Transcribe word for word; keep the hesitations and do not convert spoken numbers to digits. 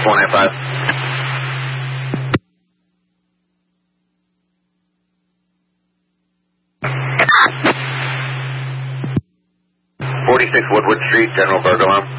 four nine five. forty-six Woodward Street, General Burger Alarm.